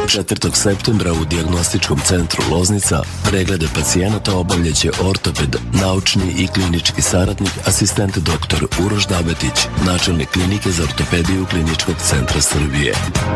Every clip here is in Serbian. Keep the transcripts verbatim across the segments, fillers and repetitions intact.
četvrtog septembra u Dijagnostičkom centru Loznica preglede pacijenata obavljaće ortoped, naučni i klinički saradnik, asistent doktor Uroš Dabetić, načelnik klinike za ortopediju Kliničkog centra Srbije.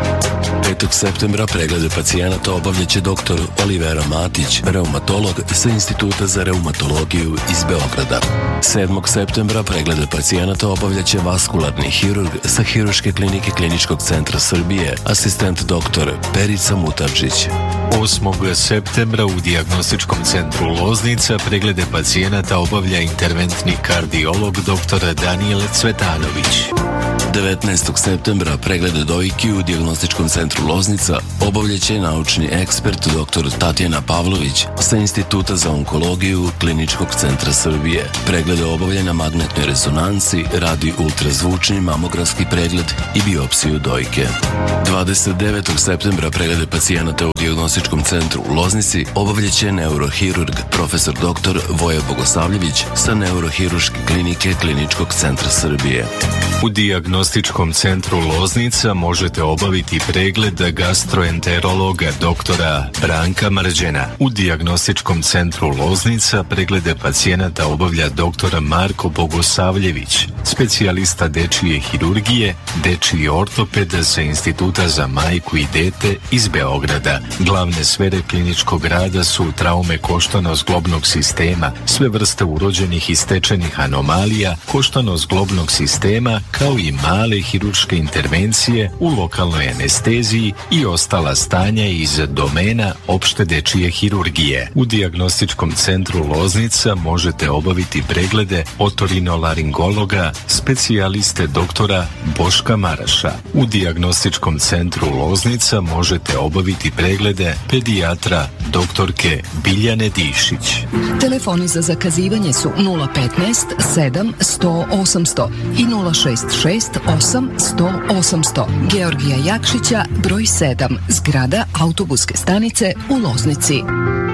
petog septembra preglede pacijenata obavljaće doktor Olivera Matić, reumatolog sa Instituta za reumatologiju iz Beograda. sedmog septembra preglede pacijenata obavljaće vaskularni hirurg sa Hirurške klinike Kliničkog centra Srbije, asistent doktor Perica Mutavčić. osmog septembra u Dijagnostičkom centru Loznica preglede pacijenata obavlja interventni kardiolog doktor Daniel Cvetanović. devetnaestog septembra preglede dojki u Dijagnostičkom centru Loznica obavljaće naučni ekspert doktor Tatjana Pavlović sa Instituta za onkologiju Kliničkog centra Srbije. Preglede obavlja na magnetnoj rezonansi, radi ultrazvučni mamografski pregled i biopsiju dojke. dvadeset devetog septembra preglede pacijenata u Dijagnostičkom centru u Loznici obavljaće neurohirurg profesor doktor Voja Bogosavljević sa Neurohirurške klinike Kliničkog centra Srbije. U Dijagnostičkom centru Loznica možete obaviti pregled gastroenterologa doktora Branka Mrđena. U Dijagnostičkom centru Loznica preglede pacijenata obavlja doktor Marko Bogosavljević, specijalista dečije hirurgije, dečiji ortoped sa Instituta za majku i dete iz Beograda. Glavne sfere kliničkog rada su traume koštano-zglobnog sistema, sve vrste urođenih i stečenih anomalija koštano-zglobnog sistema, kao i male hirurške intervencije u lokalnoj anesteziji i ostala stanja iz domena opšte dečije hirurgije. U Dijagnostičkom centru Loznica možete obaviti preglede otorinolaringologa, specijaliste doktora Boška Maraša. U Dijagnostičkom centru Loznica možete obaviti preglede pedijatra doktorke Biljane Dišić. Telefoni za zakazivanje su nula petnaest sedam sto osamsto i nula šest šest osam sto osamsto. Georgija Jakšića, broj sedam, zgrada autobuske stanice u Loznici.